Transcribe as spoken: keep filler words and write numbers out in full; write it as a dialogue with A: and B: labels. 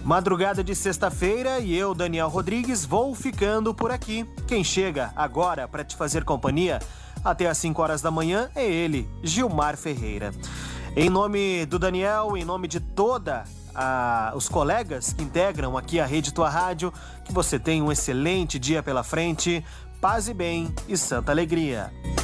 A: Madrugada de sexta-feira e eu, Daniel Rodrigues, vou ficando por aqui. Quem chega agora para te fazer companhia até às cinco horas da manhã é ele, Gilmar Ferreira. Em nome do Daniel, em nome de toda a, os colegas que integram aqui a Rede Tua Rádio, que você tenha um excelente dia pela frente, paz e bem e santa alegria.